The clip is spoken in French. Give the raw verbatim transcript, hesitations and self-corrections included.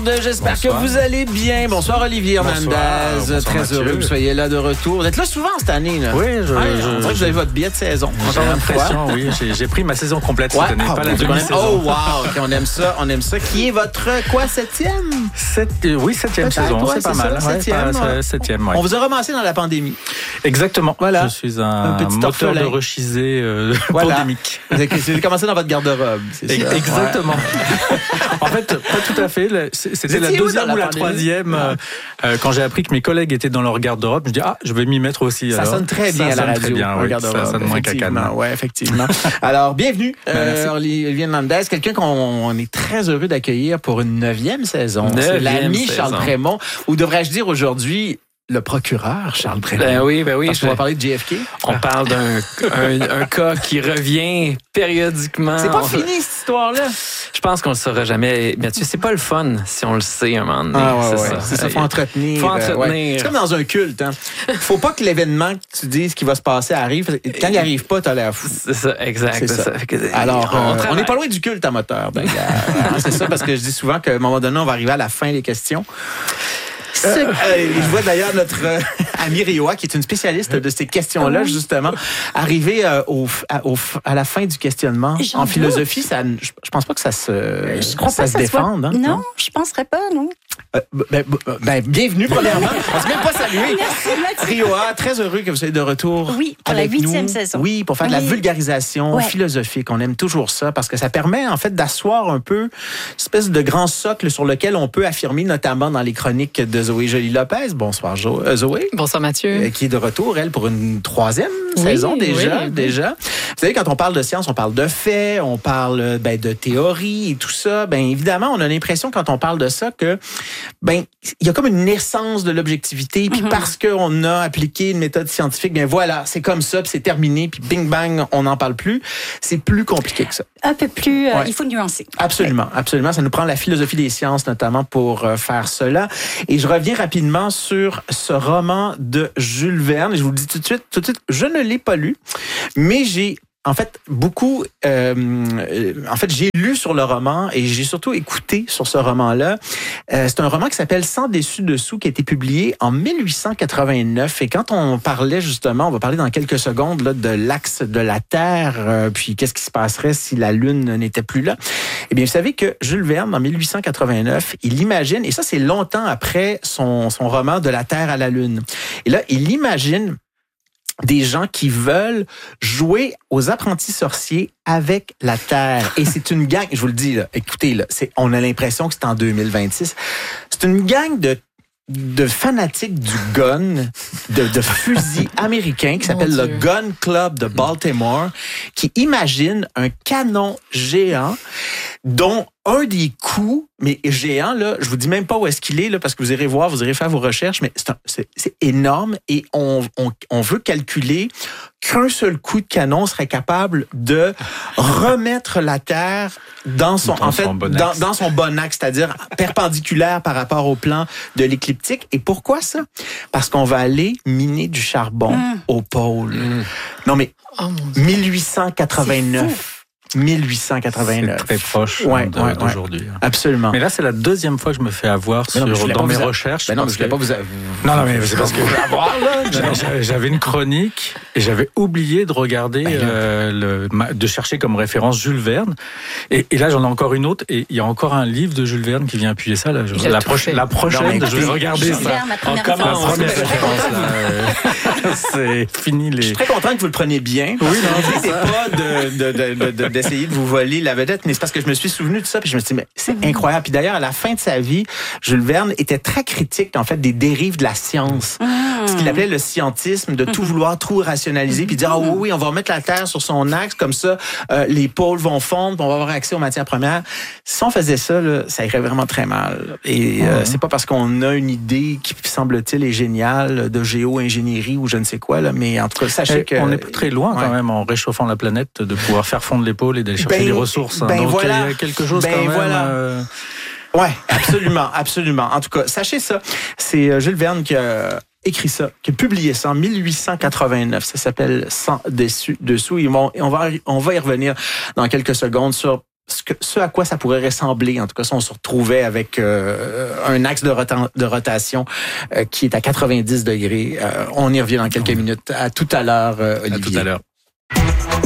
J'espère Bonsoir. que vous allez bien. Bonsoir Olivier Hernandez. Bonsoir. Très Mathieu. heureux que vous soyez là de retour. Vous êtes là souvent cette année. Là. Oui, je, Ah, je, on dirait que vous avez votre billet de saison. j'ai Encore une fois. l'impression, oui. J'ai, j'ai pris ma saison complète Ouais. cette année, Ah, pas bon, la c'est quand même- demi-saison. Oh wow, OK, on aime ça, on aime ça. Qui est votre quoi septième? Sept- euh, oui, septième Peut-être, saison, ouais, c'est pas c'est mal. ça, Ouais, septième, pas- ouais. septième, ouais. On vous a ramassé dans la pandémie. Exactement. Voilà. Je suis un, Un petit moteur orphelin. de rechisé euh, Voilà. pandémique. Vous avez vous avez commencé dans votre garde-robe, c'est ça? Exactement. En fait, pas tout à fait. Le- C'était Vous la étiez où deuxième dans ou la la pandémie? troisième. euh, euh, quand j'ai appris que mes collègues étaient dans leur garde-robe, je dis ah, je vais m'y mettre aussi. Ça alors. sonne très bien Ça à la sonne radio. Très bien, oui. Garde-robe, Ça sonne moins qu'à Cannes. effectivement. Ouais, effectivement. Alors, bienvenue, euh, merci. Olivier Hernandez, quelqu'un qu'on on est très heureux d'accueillir pour une neuvième saison. C'est Neuvième l'ami saison. Charles Prémont, ou devrais-je dire aujourd'hui le procureur Charles Prémont. Ben oui, ben oui. Parce qu'on je- va parler de J F K. On parle d'un un, un cas qui revient périodiquement. C'est pas On- fini cette histoire-là. Je pense qu'on le saura jamais. Mathieu, c'est pas le fun si on le sait un moment donné. Ah ouais, c'est ouais. ça. C'est ça, faut entretenir. Faut euh, entretenir. ouais. C'est comme dans un culte. Hein. Faut pas que l'événement que tu dises qui va se passer arrive. Quand il arrive pas, t'as l'air fou. C'est ça, exact. C'est C'est ça. ça. Fait que- Alors, euh, on travaille. n'est pas loin du culte à moteur. Ben, euh, c'est ça, parce que je dis souvent qu'à un moment donné, on va arriver à la fin des questions. Euh, euh, je vois d'ailleurs notre euh, ami Rioa, qui est une spécialiste de ces questions-là, justement, arriver euh, au, à, au, à la fin du questionnement. J'en En doute. philosophie, ça, je, je pense pas que ça se, Je crois ça pas se que ça soit... défende. Hein, non, je penserais pas, non. Euh, ben, ben, ben, bienvenue, premièrement. On ne s'est même pas salué. Merci, Mathieu. Rioa, très heureux que vous soyez de retour. Oui, pour la avec huitième nous. saison. Oui, pour faire de la Oui. vulgarisation Ouais. philosophique. On aime toujours ça parce que ça permet en fait d'asseoir un peu une espèce de grand socle sur lequel on peut affirmer, notamment dans les chroniques de Zoé Joly-Lopez. Bonsoir Jo- euh, Zoé. Bonsoir Mathieu. Euh, qui est de retour, elle, pour une troisième Oui, saison déjà. oui, oui. déjà. Vous savez, quand on parle de science, on parle de faits, on parle ben, de théorie et tout ça. Ben évidemment, on a l'impression quand on parle de ça que ben il y a comme une naissance de l'objectivité. Puis Mhm. parce qu'on a appliqué une méthode scientifique, bien voilà, c'est comme ça, puis c'est terminé, puis bing bang, on n'en parle plus. C'est plus compliqué que ça. Un peu plus, euh, Ouais. il faut nuancer. Absolument, absolument. Ça nous prend la philosophie des sciences, notamment, pour euh, faire cela. Et je reviens rapidement sur ce roman de Jules Verne. Et je vous le dis tout de suite, tout de suite, je ne l'ai pas lu, mais j'ai en fait beaucoup. Euh, euh, en fait, j'ai lu sur le roman et j'ai surtout écouté sur ce roman-là. Euh, c'est un roman qui s'appelle Sans dessus dessous, qui a été publié en mille huit cent quatre-vingt-neuf. Et quand on parlait justement, on va parler dans quelques secondes là, de l'axe de la Terre, euh, puis qu'est-ce qui se passerait si la Lune n'était plus là. Eh bien, vous savez que Jules Verne, en mille huit cent quatre-vingt-neuf, il imagine, et ça c'est longtemps après son, son roman De la Terre à la Lune. Et là, il imagine des gens qui veulent jouer aux apprentis sorciers avec la Terre. Et c'est une gang, je vous le dis, là, écoutez, là, c'est, on a l'impression que c'est en deux mille vingt-six. C'est une gang de de fanatiques du gun, de, de fusils américains qui s'appelle le Dieu. Gun Club de Baltimore, qui imagine un canon géant dont un des coups, mais géant, là, je vous dis même pas où est-ce qu'il est, là, parce que vous irez voir, vous irez faire vos recherches, mais c'est, un- c'est, c'est énorme et on, on, on veut calculer qu'un seul coup de canon serait capable de remettre la Terre dans son, Dans en fait, son bon dans, axe. dans son bon axe, c'est-à-dire perpendiculaire par rapport au plan de l'écliptique. Et pourquoi ça? Parce qu'on va aller miner du charbon Mm. au pôle. Mm. Non, mais Oh mon Dieu. mille huit cent quatre-vingt-neuf. mille huit cent quatre-vingt-neuf. C'est très proche Ouais, de- ouais, ouais. d'aujourd'hui. Absolument. Mais là, c'est la deuxième fois que je me fais avoir Mais non, mais je sur, voulais dans pas mes vous a- recherches. Ben non, mais parce je voulais que- pas vous... a- Non, non, mais c'est parce que J'a- j'avais une chronique et j'avais oublié de regarder, Ben là. euh, le, ma- de chercher comme référence Jules Verne. Et, et là, j'en ai encore une autre. Et il y a encore un livre de Jules Verne qui vient appuyer ça. Là, je- Il a la, tout prochaine, fait. la prochaine, Non, mais je vais écoutez, regarder Jules ça. Verne, ma première commence. La référence. première Je suis très référence, là, euh, c'est fini Je les. suis très content que vous le preniez bien. Oui, non, c'est pas de, de, de, de- de- d'essayer de vous voler la vedette, mais c'est parce que je me suis souvenu de ça, puis je me suis dit, mais c'est incroyable. Puis d'ailleurs, à la fin de sa vie, Jules Verne était très critique, en fait, des dérives de la science. Ce qu'il appelait le scientisme, de tout vouloir, tout rationaliser, puis dire, ah oui, oui, on va remettre la Terre sur son axe, comme ça, euh, les pôles vont fondre, puis on va avoir accès aux matières premières. Si on faisait ça, là, ça irait vraiment très mal. Et euh, c'est pas parce qu'on a une idée qui, semble-t-il, est géniale de géo-ingénierie ou je ne sais quoi, là, mais en tout cas, sachez Eh, que... on n'est pas très loin Ouais. quand même en réchauffant la planète de pouvoir faire fondre les pôles et d'aller chercher Ben, les ressources. hein. ben Donc voilà. il y a quelque chose Ben quand même. voilà. euh, Ouais, absolument, absolument. En tout cas, sachez ça. C'est euh, Jules Verne qui a écrit ça, qui a publié ça en mille huit cent quatre-vingt-neuf. Ça s'appelle Sans dessus dessous. Et on, on va on va y revenir dans quelques secondes sur ce, que, ce à quoi ça pourrait ressembler, en tout cas si on se retrouvait avec euh, un axe de, rota- de rotation euh, qui est à quatre-vingt-dix degrés. Euh, on y revient dans quelques minutes. À tout à l'heure, euh, Olivier. À tout à l'heure.